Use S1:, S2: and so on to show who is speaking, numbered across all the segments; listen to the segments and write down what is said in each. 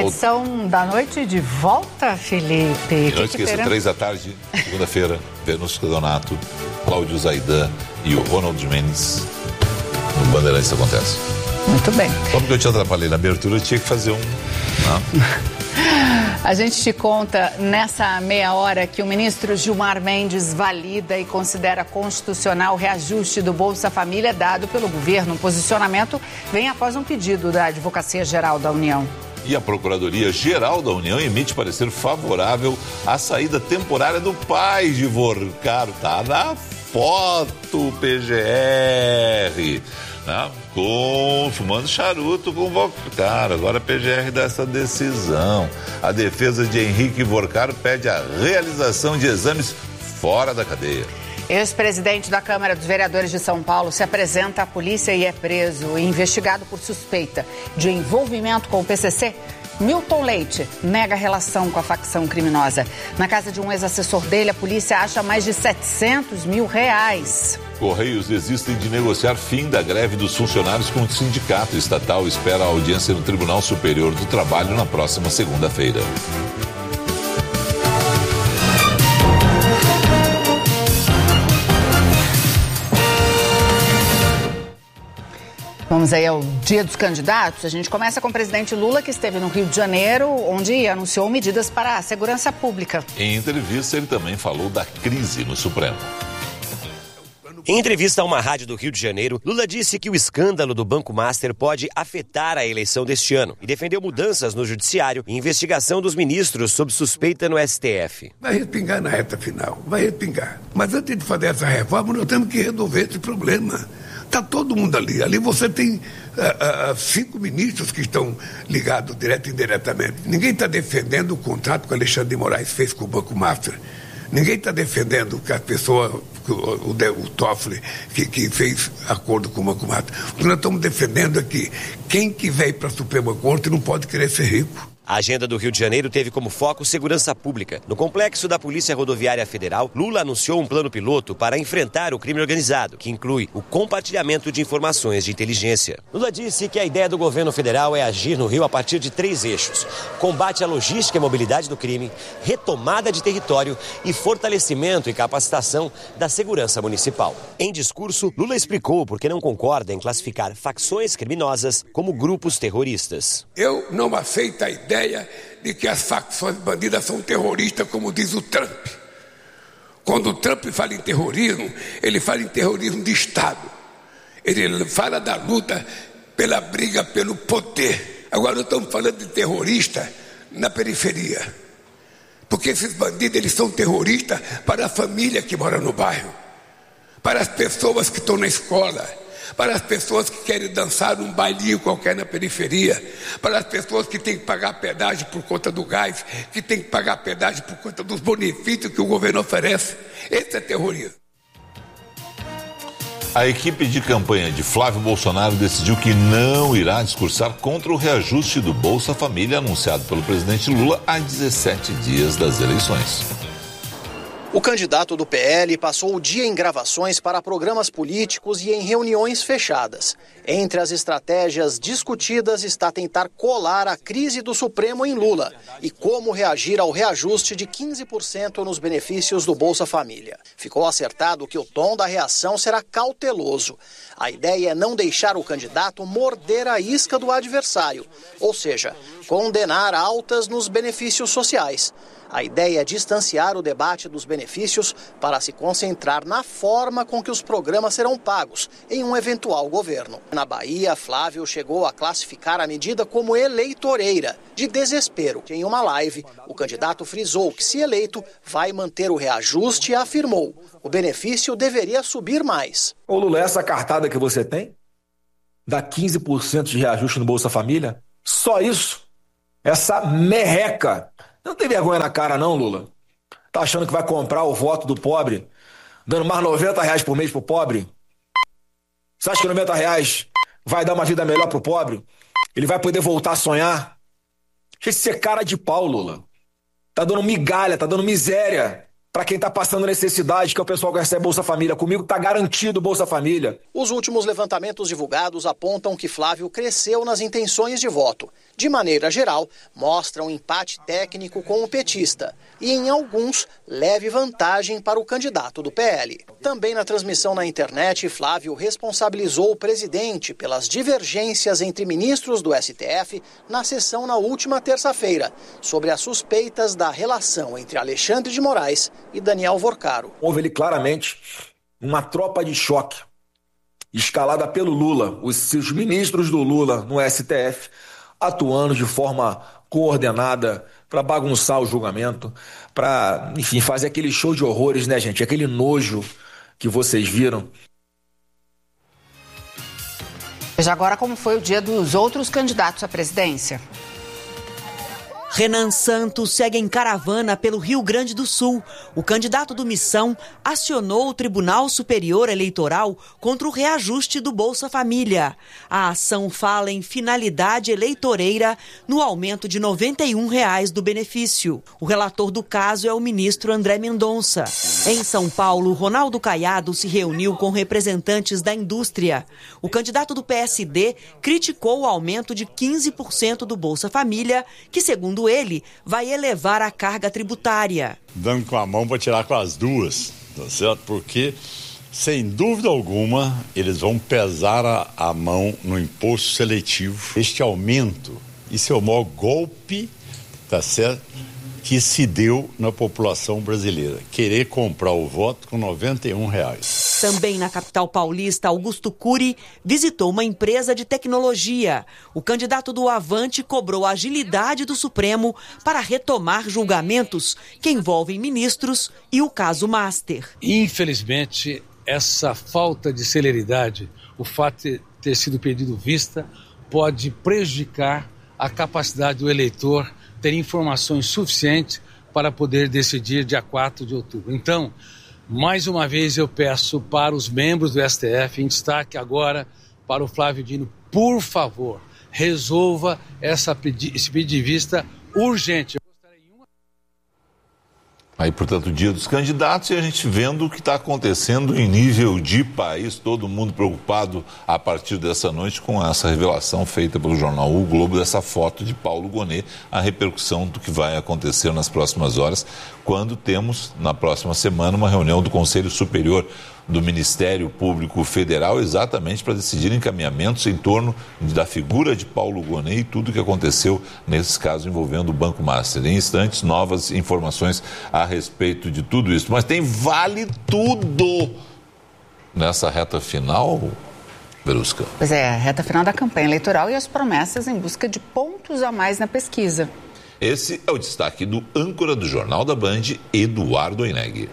S1: edição da noite de volta, Felipe.
S2: Não esqueça, 3 da tarde, segunda-feira, Vênus Donato, Cláudio Zaidan e o Ronald Mendes. No Bandeirantes acontece.
S1: Muito bem.
S2: Como que eu te atrapalhei na abertura, eu tinha que fazer
S1: A gente te conta nessa meia hora que o ministro Gilmar Mendes valida e considera constitucional o reajuste do Bolsa Família dado pelo governo. O posicionamento vem após um pedido da Advocacia Geral da União.
S2: E a Procuradoria-Geral da União emite parecer favorável à saída temporária do pai de Vorcaro. Tá na foto, PGR. Né? Fumando charuto com Vorcaro. Agora a PGR dá essa decisão. A defesa de Henrique Vorcaro pede a realização de exames fora da cadeia.
S1: Ex-presidente da Câmara dos Vereadores de São Paulo se apresenta à polícia e é preso, investigado por suspeita de envolvimento com o PCC. Milton Leite nega relação com a facção criminosa. Na casa de um ex-assessor dele, a polícia acha mais de R$700 mil.
S2: Correios desistem de negociar fim da greve dos funcionários com o sindicato estatal. Espera a audiência no Tribunal Superior do Trabalho na próxima segunda-feira.
S1: Vamos aí ao Dia dos Candidatos. A gente começa com o presidente Lula, que esteve no Rio de Janeiro, onde anunciou medidas para a segurança pública.
S2: Em entrevista, ele também falou da crise no Supremo.
S3: Em entrevista a uma rádio do Rio de Janeiro, Lula disse que o escândalo do Banco Master pode afetar a eleição deste ano e defendeu mudanças no judiciário e investigação dos ministros sob suspeita no STF.
S4: Vai respingar na reta final, vai respingar. Mas antes de fazer essa reforma, nós temos que resolver esse problema. Está todo mundo ali. Ali você tem 5 ministros que estão ligados direto e indiretamente. Ninguém está defendendo o contrato que o Alexandre de Moraes fez com o Banco Master. Ninguém está defendendo que a pessoa, o Toffoli, que fez acordo com o Banco Master. O que nós estamos defendendo é que quem que veio para a Suprema Corte não pode querer ser rico.
S3: A agenda do Rio de Janeiro teve como foco segurança pública. No complexo da Polícia Rodoviária Federal, Lula anunciou um plano piloto para enfrentar o crime organizado, que inclui o compartilhamento de informações de inteligência. Lula disse que a ideia do governo federal é agir no Rio a partir de 3 eixos: combate à logística e mobilidade do crime, retomada de território e fortalecimento e capacitação da segurança municipal. Em discurso, Lula explicou por que não concorda em classificar facções criminosas como grupos terroristas.
S4: Eu não aceito a ideia de que as facções bandidas são terroristas, como diz o Trump. Quando o Trump fala em terrorismo, ele fala em terrorismo de Estado. Ele fala da luta pela briga pelo poder. Agora nós estamos falando de terrorista na periferia. Porque esses bandidos, eles são terroristas para a família que mora no bairro, para as pessoas que estão na escola, para as pessoas que querem dançar num bailinho qualquer na periferia, para as pessoas que têm que pagar pedágio por conta do gás, que têm que pagar pedágio por conta dos benefícios que o governo oferece. Esse é terrorismo.
S2: A equipe de campanha de Flávio Bolsonaro decidiu que não irá discursar contra o reajuste do Bolsa Família anunciado pelo presidente Lula há 17 dias das eleições.
S5: O candidato do PL passou o dia em gravações para programas políticos e em reuniões fechadas. Entre as estratégias discutidas está tentar colar a crise do Supremo em Lula e como reagir ao reajuste de 15% nos benefícios do Bolsa Família. Ficou acertado que o tom da reação será cauteloso. A ideia é não deixar o candidato morder a isca do adversário, ou seja, condenar altas nos benefícios sociais. A ideia é distanciar o debate dos benefícios para se concentrar na forma com que os programas serão pagos em um eventual governo. Na Bahia, Flávio chegou a classificar a medida como eleitoreira, de desespero. Em uma live, o candidato frisou que, se eleito, vai manter o reajuste e afirmou: o benefício deveria subir mais.
S6: Ô Lula, essa cartada que você tem, dá 15% de reajuste no Bolsa Família? Só isso? Essa merreca? Não tem vergonha na cara não, Lula? Tá achando que vai comprar o voto do pobre, dando mais R$90 por mês pro pobre? Você acha que R$90 vai dar uma vida melhor pro pobre? Ele vai poder voltar a sonhar? Deixa de ser cara de pau, Lula. Tá dando migalha, tá dando miséria. para quem está passando necessidade, que é o pessoal que recebe Bolsa Família. Comigo está garantido Bolsa Família.
S5: Os últimos levantamentos divulgados apontam que Flávio cresceu nas intenções de voto. De maneira geral, mostra um empate técnico com o petista e, em alguns, leve vantagem para o candidato do PL. Também na transmissão na internet, Flávio responsabilizou o presidente pelas divergências entre ministros do STF na sessão na última terça-feira, sobre as suspeitas da relação entre Alexandre de Moraes e Daniel Vorcaro.
S6: Houve ali claramente uma tropa de choque escalada pelo Lula, os ministros do Lula no STF, atuando de forma coordenada para bagunçar o julgamento, para, enfim, fazer aquele show de horrores, né, gente? Aquele nojo que vocês viram.
S1: Veja agora como foi o dia dos outros candidatos à presidência.
S7: Renan Santos segue em caravana pelo Rio Grande do Sul. O candidato do Missão acionou o Tribunal Superior Eleitoral contra o reajuste do Bolsa Família. A ação fala em finalidade eleitoreira no aumento de R$ 91 do benefício. O relator do caso é o ministro André Mendonça. Em São Paulo, Ronaldo Caiado se reuniu com representantes da indústria. O candidato do PSD criticou o aumento de 15% do Bolsa Família, que, segundo ele, vai elevar a carga tributária.
S8: Dando com a mão para tirar com as duas, tá certo? Porque, sem dúvida alguma, eles vão pesar a mão no imposto seletivo. Este aumento, isso é o maior golpe, tá certo, que se deu na população brasileira. Querer comprar o voto com R$ 91.
S7: Também na capital paulista, Augusto Cury visitou uma empresa de tecnologia. O candidato do Avante cobrou a agilidade do Supremo para retomar julgamentos que envolvem ministros e o caso Master.
S9: Infelizmente, essa falta de celeridade, o fato de ter sido pedido vista, pode prejudicar a capacidade do eleitor ter informações suficientes para poder decidir dia 4 de outubro. Então, mais uma vez eu peço para os membros do STF, em destaque agora para o Flávio Dino, por favor, resolva esse pedido de vista urgente.
S2: Aí, portanto, o dia dos candidatos e a gente vendo o que está acontecendo em nível de país, todo mundo preocupado a partir dessa noite com essa revelação feita pelo jornal O Globo, dessa foto de Paulo Gonet, a repercussão do que vai acontecer nas próximas horas, quando temos, na próxima semana, uma reunião do Conselho Superior do Ministério Público Federal, exatamente para decidir encaminhamentos em torno da figura de Paulo Gonet e tudo o que aconteceu nesse caso envolvendo o Banco Master. Em instantes, novas informações a respeito de tudo isso. Mas tem vale tudo nessa reta final, Verusca.
S1: Pois é, a reta final da campanha eleitoral e as promessas em busca de pontos a mais na pesquisa.
S2: Esse é o destaque do âncora do Jornal da Band, Eduardo Oineg.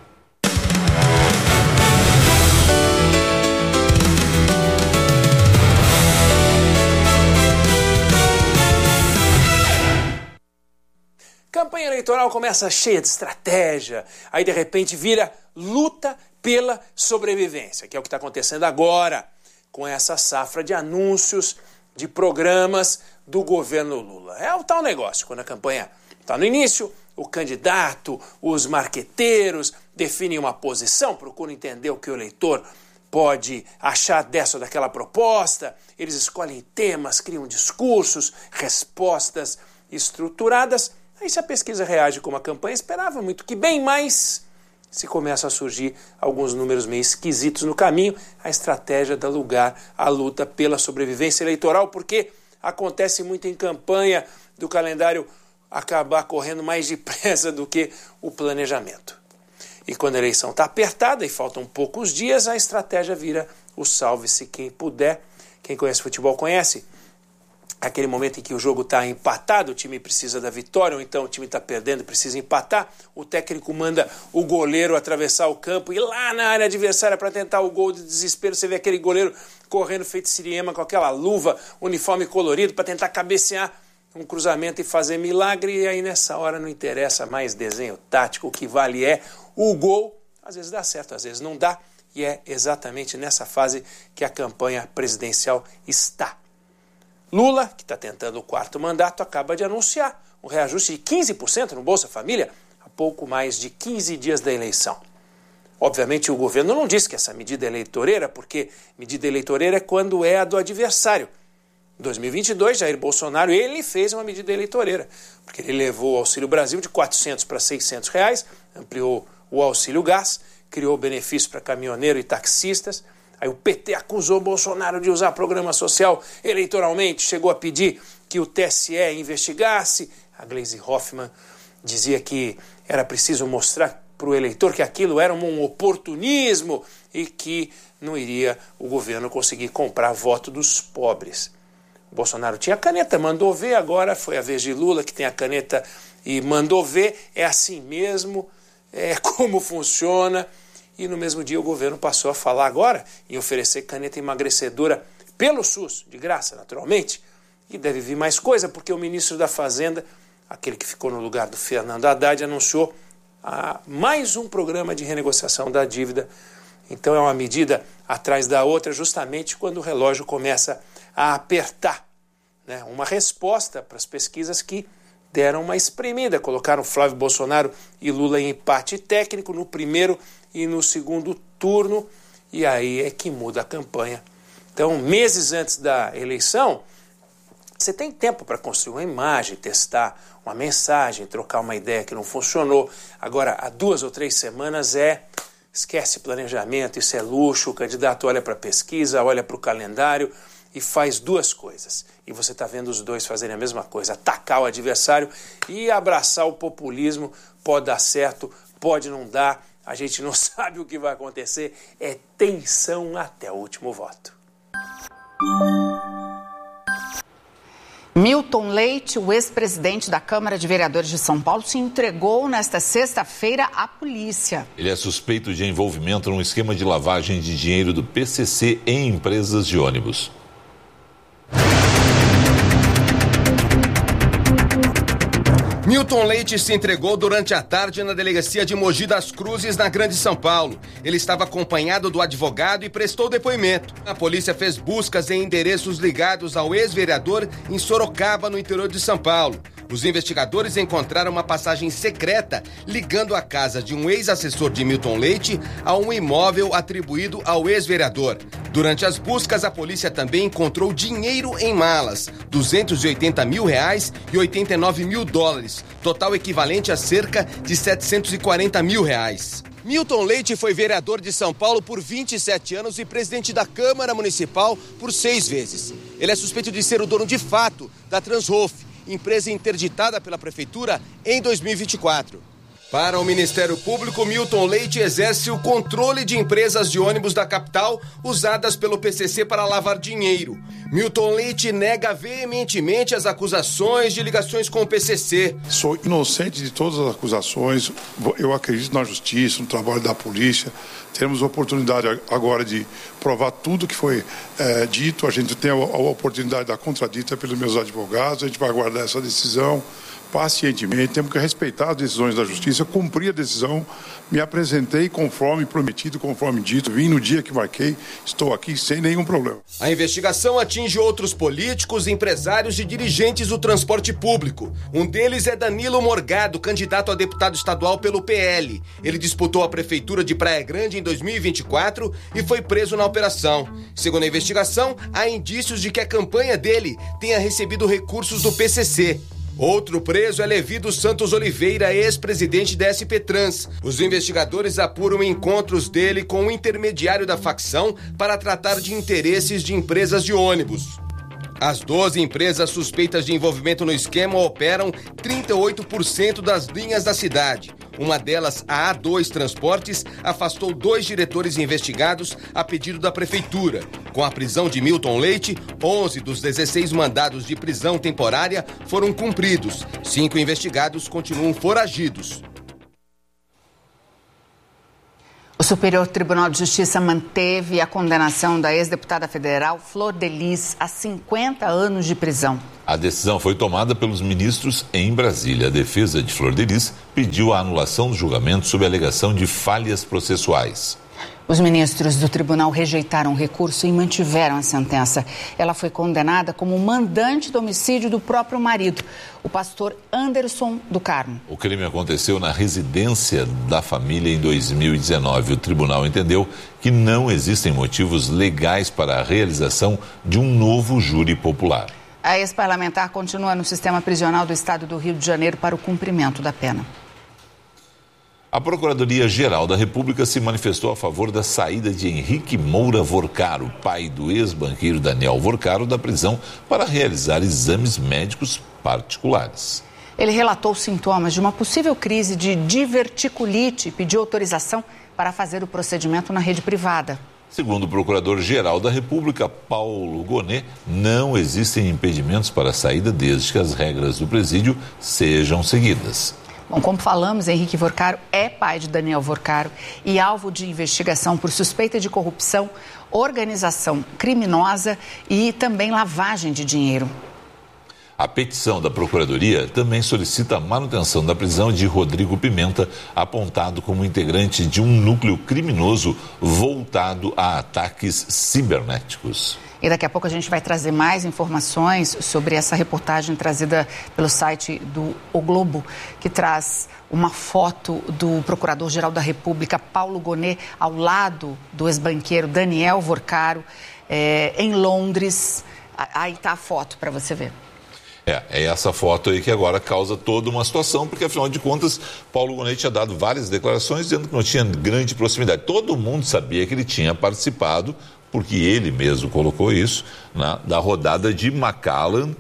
S10: Campanha eleitoral começa cheia de estratégia, aí de repente vira luta pela sobrevivência, que é o que está acontecendo agora com essa safra de anúncios, de programas do governo Lula. É o tal negócio, quando a campanha está no início, o candidato, os marqueteiros definem uma posição, procuram entender o que o eleitor pode achar dessa ou daquela proposta, eles escolhem temas, criam discursos, respostas estruturadas. Aí se a pesquisa reage como a campanha esperava, muito que bem, mas se começam a surgir alguns números meio esquisitos no caminho, a estratégia dá lugar à luta pela sobrevivência eleitoral, porque acontece muito em campanha do calendário acabar correndo mais depressa do que o planejamento. E quando a eleição está apertada e faltam poucos dias, a estratégia vira o salve-se quem puder. Quem conhece futebol conhece. Aquele momento em que o jogo está empatado, o time precisa da vitória, ou então o time está perdendo e precisa empatar, o técnico manda o goleiro atravessar o campo e ir lá na área adversária para tentar o gol de desespero. Você vê aquele goleiro correndo feito siriema com aquela luva, uniforme colorido, para tentar cabecear um cruzamento e fazer milagre. E aí nessa hora não interessa mais desenho tático, o que vale é o gol. Às vezes dá certo, às vezes não dá, e é exatamente nessa fase que a campanha presidencial está. Lula, que está tentando o 4º mandato, acaba de anunciar um reajuste de 15% no Bolsa Família a pouco mais de 15 dias da eleição. Obviamente o governo não disse que essa medida é eleitoreira, porque medida eleitoreira é quando é a do adversário. Em 2022, Jair Bolsonaro, ele fez uma medida eleitoreira, porque ele levou o Auxílio Brasil de R$400 para R$600, ampliou o auxílio gás, criou benefício para caminhoneiro e taxistas. Aí o PT acusou Bolsonaro de usar programa social eleitoralmente, chegou a pedir que o TSE investigasse. A Gleisi Hoffmann dizia que era preciso mostrar para o eleitor que aquilo era um oportunismo e que não iria o governo conseguir comprar voto dos pobres. O Bolsonaro tinha caneta, mandou ver, agora foi a vez de Lula que tem a caneta e mandou ver. É assim mesmo, é como funciona. E no mesmo dia o governo passou a falar agora em oferecer caneta emagrecedora pelo SUS, de graça, naturalmente. E deve vir mais coisa, porque o ministro da Fazenda, aquele que ficou no lugar do Fernando Haddad, anunciou mais um programa de renegociação da dívida. Então é uma medida atrás da outra, justamente quando o relógio começa a apertar, né? Uma resposta para as pesquisas que deram uma espremida, colocaram Flávio Bolsonaro e Lula em empate técnico no primeiro e no segundo turno, e aí é que muda a campanha. Então, meses antes da eleição, você tem tempo para construir uma imagem, testar uma mensagem, trocar uma ideia que não funcionou. Agora, há 2 ou 3 semanas esquece planejamento, isso é luxo, o candidato olha para a pesquisa, olha para o calendário e faz 2 coisas. E você está vendo os dois fazerem a mesma coisa, atacar o adversário e abraçar o populismo. Pode dar certo, pode não dar, a gente não sabe o que vai acontecer, é tensão até o último voto.
S1: Milton Leite, o ex-presidente da Câmara de Vereadores de São Paulo, se entregou nesta sexta-feira à polícia.
S2: Ele é suspeito de envolvimento num esquema de lavagem de dinheiro do PCC em empresas de ônibus.
S11: Milton Leite se entregou durante a tarde na delegacia de Mogi das Cruzes, na Grande São Paulo. Ele estava acompanhado do advogado e prestou depoimento. A polícia fez buscas em endereços ligados ao ex-vereador em Sorocaba, no interior de São Paulo. Os investigadores encontraram uma passagem secreta ligando a casa de um ex-assessor de Milton Leite a um imóvel atribuído ao ex-vereador. Durante as buscas, a polícia também encontrou dinheiro em malas, R$280 mil e $89 mil, total equivalente a cerca de R$740 mil. Milton Leite foi vereador de São Paulo por 27 anos e presidente da Câmara Municipal por 6 vezes. Ele é suspeito de ser o dono de fato da Transhof, empresa interditada pela Prefeitura em 2024. Para o Ministério Público, Milton Leite exerce o controle de empresas de ônibus da capital usadas pelo PCC para lavar dinheiro. Milton Leite nega veementemente as acusações de ligações com o PCC.
S12: Sou inocente de todas as acusações, eu acredito na justiça, no trabalho da polícia. Temos a oportunidade agora de provar tudo que foi dito, a gente tem a oportunidade da contradita pelos meus advogados, a gente vai aguardar essa decisão pacientemente, temos que respeitar as decisões da justiça, cumprir a decisão, me apresentei conforme prometido, conforme dito, vim no dia que marquei, estou aqui sem nenhum problema.
S11: A investigação atinge outros políticos, empresários e dirigentes do transporte público. Um deles é Danilo Morgado, candidato a deputado estadual pelo PL. Ele disputou a prefeitura de Praia Grande em 2024 e foi preso na operação. Segundo a investigação, há indícios de que a campanha dele tenha recebido recursos do PCC. Outro preso é Levi dos Santos Oliveira, ex-presidente da SP Trans. Os investigadores apuram encontros dele com um intermediário da facção para tratar de interesses de empresas de ônibus. As 12 empresas suspeitas de envolvimento no esquema operam 38% das linhas da cidade. Uma delas, a A2 Transportes, afastou 2 diretores investigados a pedido da prefeitura. Com a prisão de Milton Leite, 11 dos 16 mandados de prisão temporária foram cumpridos. 5 investigados continuam foragidos.
S1: O Superior Tribunal de Justiça manteve a condenação da ex-deputada federal Flor de Lis a 50 anos de prisão.
S2: A decisão foi tomada pelos ministros em Brasília. A defesa de Flor de Lis pediu a anulação do julgamento sob a alegação de falhas processuais.
S1: Os ministros do tribunal rejeitaram o recurso e mantiveram a sentença. Ela foi condenada como mandante do homicídio do próprio marido, o pastor Anderson do Carmo.
S2: O crime aconteceu na residência da família em 2019. O tribunal entendeu que não existem motivos legais para a realização de um novo júri popular.
S1: A ex-parlamentar continua no sistema prisional do estado do Rio de Janeiro para o cumprimento da pena.
S2: A Procuradoria-Geral da República se manifestou a favor da saída de Henrique Moura Vorcaro, pai do ex-banqueiro Daniel Vorcaro, da prisão para realizar exames médicos particulares.
S1: Ele relatou sintomas de uma possível crise de diverticulite e pediu autorização para fazer o procedimento na rede privada.
S2: Segundo o Procurador-Geral da República, Paulo Gonet, não existem impedimentos para a saída desde que as regras do presídio sejam seguidas.
S1: Bom, como falamos, Henrique Vorcaro é pai de Daniel Vorcaro e alvo de investigação por suspeita de corrupção, organização criminosa e também lavagem de dinheiro.
S2: A petição da Procuradoria também solicita a manutenção da prisão de Rodrigo Pimenta, apontado como integrante de um núcleo criminoso voltado a ataques cibernéticos.
S1: E daqui a pouco a gente vai trazer mais informações sobre essa reportagem trazida pelo site do O Globo, que traz uma foto do Procurador-Geral da República, Paulo Gonet, ao lado do ex-banqueiro Daniel Vorcaro, em Londres. Aí está a foto para você ver.
S2: É essa foto aí que agora causa toda uma situação, porque afinal de contas, Paulo Gonet tinha dado várias declarações dizendo que não tinha grande proximidade. Todo mundo sabia que ele tinha participado, porque ele mesmo colocou isso, da rodada de Macallan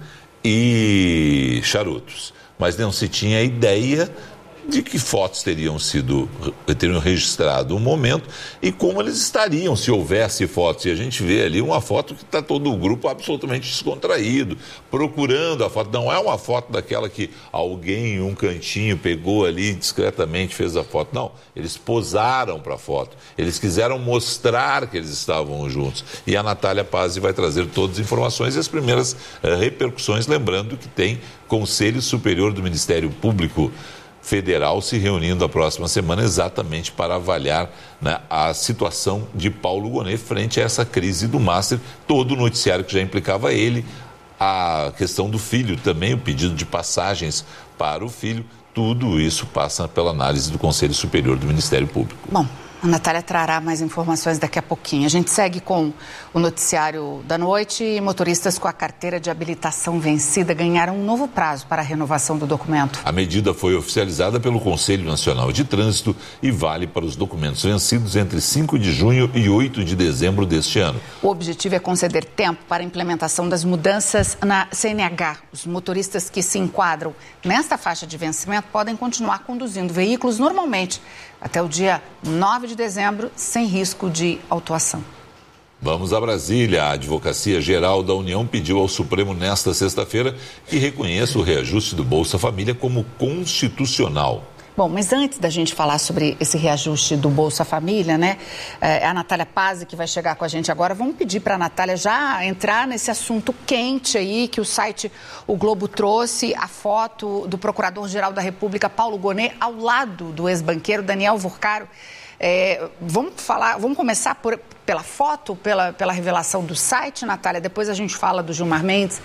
S2: e charutos. Mas não se tinha ideia de que fotos teriam registrado o momento e como eles estariam se houvesse fotos. E a gente vê ali uma foto que está todo o grupo absolutamente descontraído, procurando a foto. Não é uma foto daquela que alguém em um cantinho pegou ali discretamente, fez a foto. Não, eles posaram para a foto. Eles quiseram mostrar que eles estavam juntos. E a Natália Pazzi vai trazer todas as informações e as primeiras repercussões, lembrando que tem Conselho Superior do Ministério Público Federal se reunindo a próxima semana exatamente para avaliar a situação de Paulo Gonet frente a essa crise do Master, todo o noticiário que já implicava ele, a questão do filho também, o pedido de passagens para o filho, tudo isso passa pela análise do Conselho Superior do Ministério Público.
S1: Bom, a Natália trará mais informações daqui a pouquinho. A gente segue com o noticiário da noite e motoristas com a carteira de habilitação vencida ganharam um novo prazo para a renovação do documento.
S2: A medida foi oficializada pelo Conselho Nacional de Trânsito e vale para os documentos vencidos entre 5 de junho e 8 de dezembro deste ano.
S1: O objetivo é conceder tempo para a implementação das mudanças na CNH. Os motoristas que se enquadram nesta faixa de vencimento podem continuar conduzindo veículos normalmente até o dia 9 de dezembro, sem risco de autuação.
S2: Vamos a Brasília. A Advocacia Geral da União pediu ao Supremo nesta sexta-feira que reconheça o reajuste do Bolsa Família como constitucional.
S1: Bom, mas antes da gente falar sobre esse reajuste do Bolsa Família, né? A Natália Pazzi, que vai chegar com a gente agora, vamos pedir para a Natália já entrar nesse assunto quente aí, que o site O Globo trouxe, a foto do Procurador-Geral da República, Paulo Gonet, ao lado do ex-banqueiro Daniel Vorcaro. Vamos começar pela foto, pela revelação do site, Natália, depois a gente fala do Gilmar Mendes.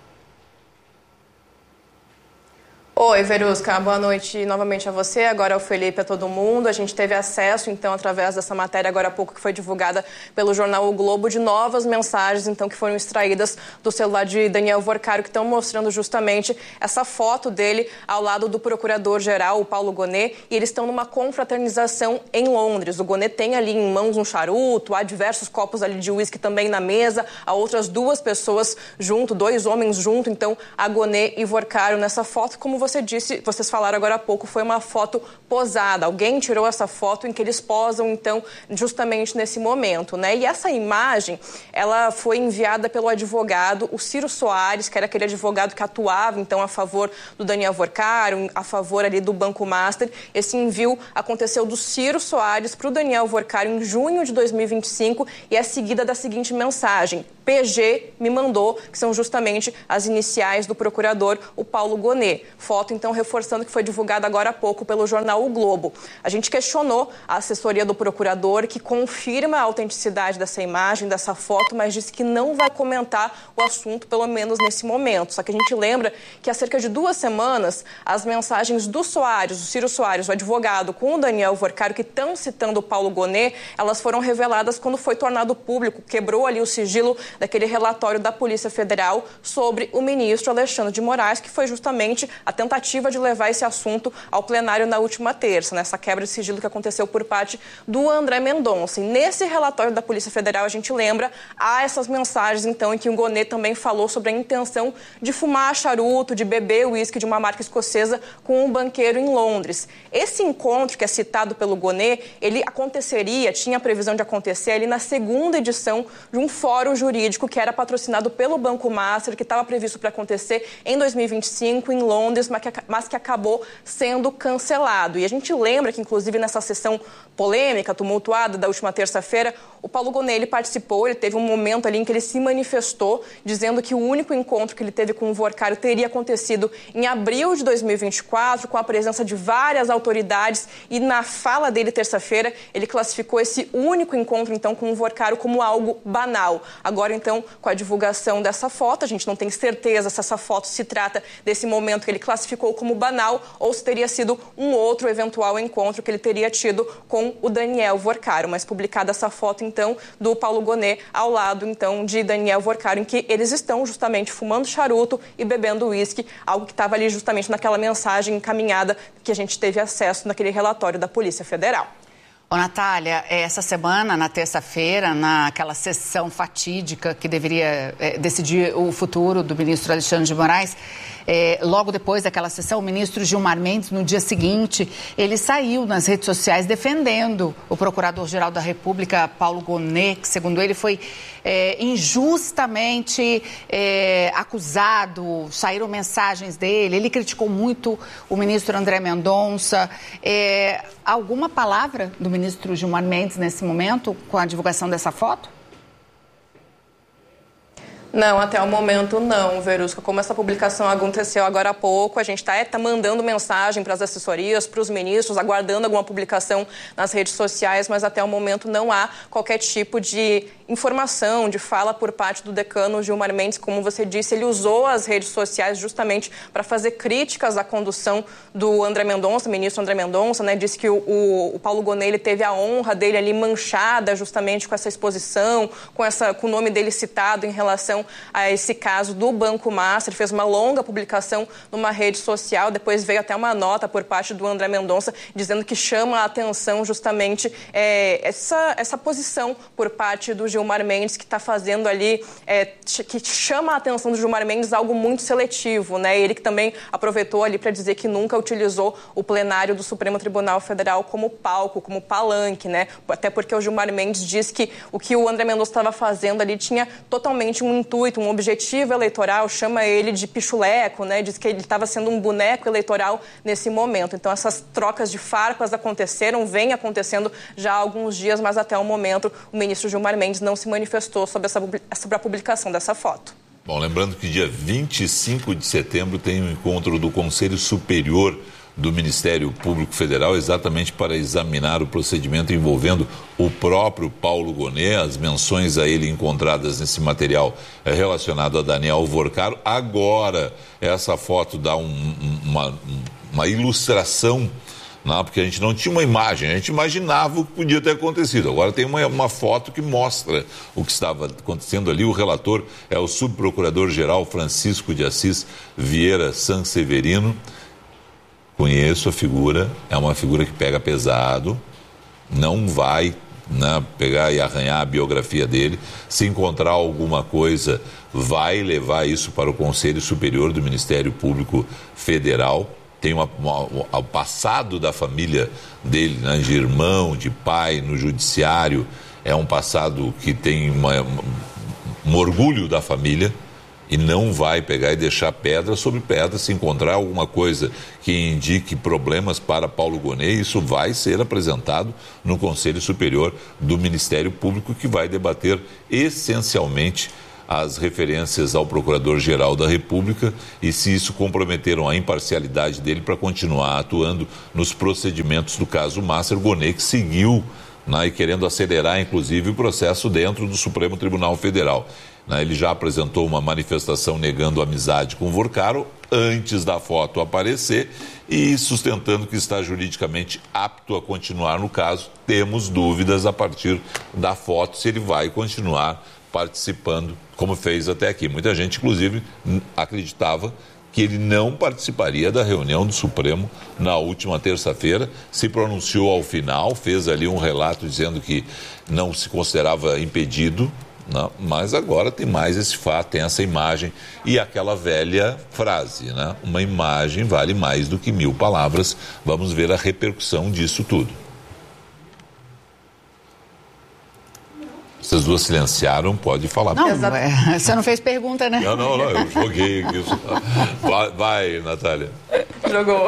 S13: Oi, Verusca, boa noite novamente a você, agora ao Felipe, a todo mundo. A gente teve acesso, então, através dessa matéria agora há pouco que foi divulgada pelo jornal O Globo, de novas mensagens, então, que foram extraídas do celular de Daniel Vorcaro, que estão mostrando justamente essa foto dele ao lado do procurador-geral, o Paulo Gonet, e eles estão numa confraternização em Londres. O Gonet tem ali em mãos um charuto, há diversos copos ali de uísque também na mesa, há outras duas pessoas junto, dois homens junto, então, a Gonet e Vorcaro nessa foto, como você disse, vocês falaram agora há pouco, foi uma foto posada. Alguém tirou essa foto em que eles posam, então, justamente nesse momento, né? E essa imagem, ela foi enviada pelo advogado, o Ciro Soares, que era aquele advogado que atuava, então, a favor do Daniel Vorcaro, a favor ali do Banco Master. Esse envio aconteceu do Ciro Soares para o Daniel Vorcaro em junho de 2025 e é seguida da seguinte mensagem: PG me mandou, que são justamente as iniciais do procurador, o Paulo Gonet. Foto, então, reforçando que foi divulgada agora há pouco pelo jornal O Globo. A gente questionou a assessoria do procurador, que confirma a autenticidade dessa imagem, dessa foto, mas disse que não vai comentar o assunto, pelo menos nesse momento. Só que a gente lembra que há cerca de 2 semanas, as mensagens do Soares, do Ciro Soares, o advogado, com o Daniel Vorcaro, que estão citando o Paulo Gonet, elas foram reveladas quando foi tornado público, quebrou ali o sigilo daquele relatório da Polícia Federal sobre o ministro Alexandre de Moraes, que foi justamente a tentativa de levar esse assunto ao plenário na última terça, nessa quebra de sigilo que aconteceu por parte do André Mendonça. E nesse relatório da Polícia Federal, a gente lembra, há essas mensagens, então, em que o Gonet também falou sobre a intenção de fumar charuto, de beber uísque de uma marca escocesa com um banqueiro em Londres. Esse encontro, que é citado pelo Gonet, ele aconteceria, tinha a previsão de acontecer ali na segunda edição de um fórum jurídico que era patrocinado pelo Banco Master, que estava previsto para acontecer em 2025 em Londres, mas que acabou sendo cancelado. E a gente lembra que, inclusive, nessa sessão polêmica, tumultuada da última terça-feira, o Paulo Gonet, ele participou, ele teve um momento ali em que ele se manifestou, dizendo que o único encontro que ele teve com o Vorcaro teria acontecido em abril de 2024, com a presença de várias autoridades, e na fala dele terça-feira, ele classificou esse único encontro, então, com o Vorcaro como algo banal. Agora, então, com a divulgação dessa foto, a gente não tem certeza se essa foto se trata desse momento que ele classificou como banal ou se teria sido um outro eventual encontro que ele teria tido com o Daniel Vorcaro. Mas publicada essa foto, então, do Paulo Gonet ao lado, então, de Daniel Vorcaro, em que eles estão justamente fumando charuto e bebendo uísque, algo que estava ali justamente naquela mensagem encaminhada que a gente teve acesso naquele relatório da Polícia Federal.
S1: Ô, Natália, essa semana, na terça-feira, naquela sessão fatídica que deveria decidir o futuro do ministro Alexandre de Moraes, logo depois daquela sessão, o ministro Gilmar Mendes, no dia seguinte, ele saiu nas redes sociais defendendo o procurador-geral da República, Paulo Gonet, que, segundo ele, foi injustamente acusado, saíram mensagens dele, ele criticou muito o ministro André Mendonça. Alguma palavra do ministro Gilmar Mendes nesse momento, com a divulgação dessa foto?
S13: Não, até o momento não, Verusca. Como essa publicação aconteceu agora há pouco, a gente está mandando mensagem para as assessorias, para os ministros, aguardando alguma publicação nas redes sociais, mas até o momento não há qualquer tipo de informação, de fala por parte do decano Gilmar Mendes. Como você disse, ele usou as redes sociais justamente para fazer críticas à condução do André Mendonça, ministro André Mendonça, né? Disse que o Paulo Gonet, ele teve a honra dele ali manchada justamente com essa exposição, com o nome dele citado em relação a esse caso do Banco Master. Ele fez uma longa publicação numa rede social, depois veio até uma nota por parte do André Mendonça dizendo que chama a atenção justamente essa posição por parte do Gilmar Mendes, que está fazendo ali, que chama a atenção do Gilmar Mendes algo muito seletivo, né? Ele que também aproveitou ali para dizer que nunca utilizou o plenário do Supremo Tribunal Federal como palco, como palanque, né? Até porque o Gilmar Mendes diz que o que o André Mendonça estava fazendo ali tinha totalmente um intuito, um objetivo eleitoral, chama ele de pichuleco, né? Diz que ele estava sendo um boneco eleitoral nesse momento. Então, essas trocas de farpas aconteceram, vem acontecendo já há alguns dias, mas até o momento o ministro Gilmar Mendes não se manifestou sobre a publicação dessa foto.
S2: Bom, lembrando que dia 25 de setembro tem um encontro do Conselho Superior do Ministério Público Federal, exatamente para examinar o procedimento envolvendo o próprio Paulo Gonet, as menções a ele encontradas nesse material relacionado a Daniel Vorcaro. Agora, essa foto dá uma ilustração, não, porque a gente não tinha uma imagem, a gente imaginava o que podia ter acontecido. Agora tem uma foto que mostra o que estava acontecendo ali. O relator é o subprocurador-geral Francisco de Assis Vieira Sanseverino. Conheço a figura, é uma figura que pega pesado, não vai pegar e arranhar a biografia dele. Se encontrar alguma coisa, vai levar isso para o Conselho Superior do Ministério Público Federal. Tem o passado da família dele, né, de irmão, de pai, no judiciário. É um passado que tem um orgulho da família. E não vai pegar e deixar pedra sobre pedra. Se encontrar alguma coisa que indique problemas para Paulo Gonet, isso vai ser apresentado no Conselho Superior do Ministério Público, que vai debater essencialmente as referências ao Procurador-Geral da República e se isso comprometeram a imparcialidade dele para continuar atuando nos procedimentos do caso Máster Gonê, que seguiu, né, e querendo acelerar, inclusive, o processo dentro do Supremo Tribunal Federal. Ele já apresentou uma manifestação negando amizade com o Vorcaro antes da foto aparecer e sustentando que está juridicamente apto a continuar no caso. Temos dúvidas a partir da foto se ele vai continuar participando como fez até aqui. Muita gente, inclusive, acreditava que ele não participaria da reunião do Supremo na última terça-feira, se pronunciou ao final, fez ali um relato dizendo que não se considerava impedido. Não, mas agora tem mais esse fato, tem essa imagem e aquela velha frase, né? Uma imagem vale mais do que 1000 palavras. Vamos ver a repercussão disso tudo. Vocês duas silenciaram, pode falar.
S1: Não, você não fez pergunta, né?
S2: Não, eu joguei isso. Vai, Natália.
S13: Jogou.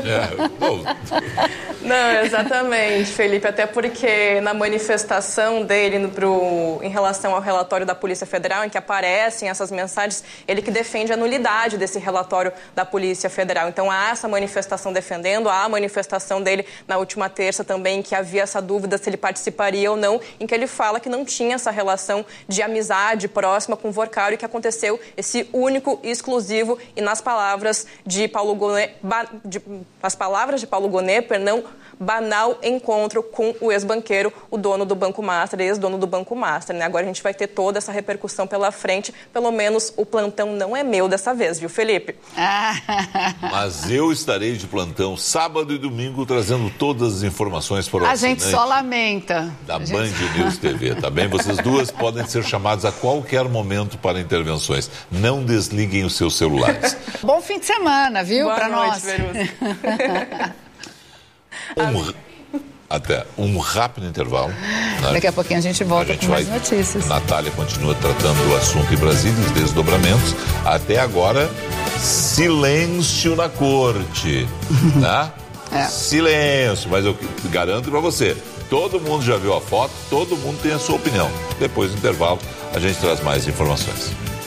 S13: Não, exatamente, Felipe, até porque na manifestação dele em relação ao relatório da Polícia Federal, em que aparecem essas mensagens, ele que defende a nulidade desse relatório da Polícia Federal. Então há essa manifestação defendendo, há a manifestação dele na última terça também, que havia essa dúvida se ele participaria ou não, em que ele fala que não tinha essa relação de amizade próxima com o Vorcaro e que aconteceu esse único e exclusivo, e nas palavras de Paulo Gonê, banal encontro com o ex-banqueiro, o dono do Banco Master, ex-dono do Banco Master, né? Agora a gente vai ter toda essa repercussão pela frente, pelo menos o plantão não é meu dessa vez, viu, Felipe?
S2: Mas eu estarei de plantão sábado e domingo trazendo todas as informações para o assinante.
S1: A gente só lamenta.
S2: Da Band News TV, tá bem? Vocês duas podem ser chamadas a qualquer momento para intervenções. Não desliguem os seus celulares.
S1: Bom fim de semana, viu?
S13: Boa noite,
S1: nós.
S2: Até um rápido intervalo. Né?
S1: Daqui a pouquinho a gente volta com mais notícias.
S2: Natália continua tratando o assunto em Brasília, os desdobramentos. Até agora, silêncio na corte. Né? Silêncio, mas eu garanto para você, todo mundo já viu a foto, todo mundo tem a sua opinião. Depois do intervalo, a gente traz mais informações.